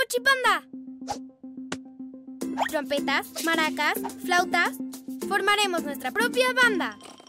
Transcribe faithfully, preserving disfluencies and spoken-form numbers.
Mochipanda. Trompetas, maracas, flautas. Formaremos nuestra propia banda.